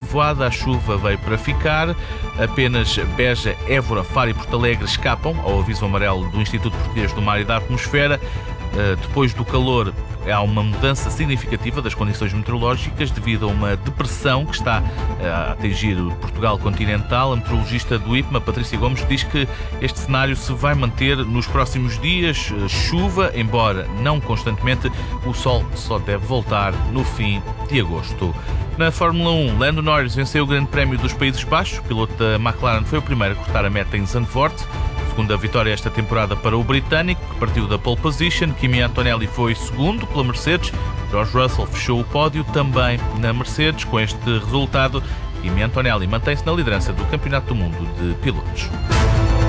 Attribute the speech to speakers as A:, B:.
A: nevoada, a chuva veio para ficar. Apenas Beja, Évora, Faro e Porto Alegre escapam ao aviso amarelo do Instituto Português do Mar e da Atmosfera. Depois do calor, há uma mudança significativa das condições meteorológicas devido a uma depressão que está a atingir o Portugal continental. A meteorologista do IPMA, Patrícia Gomes, diz que este cenário se vai manter nos próximos dias. Chuva, embora não constantemente, o sol só deve voltar no fim de agosto. Na Fórmula 1, Lando Norris venceu o Grande Prémio dos Países Baixos. O piloto da McLaren foi o primeiro a cortar a meta em Zandvoort. Segunda vitória esta temporada para o britânico, que partiu da pole position. Kimi Antonelli foi segundo pela Mercedes. George Russell fechou o pódio também na Mercedes. Com este resultado, Kimi Antonelli mantém-se na liderança do Campeonato do Mundo de Pilotos.